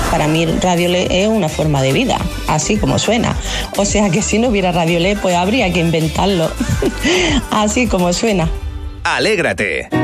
Para mí Radiolé es una forma de vida, así como suena. O sea que si no hubiera Radiolé, pues habría que inventarlo, así como suena. Alégrate.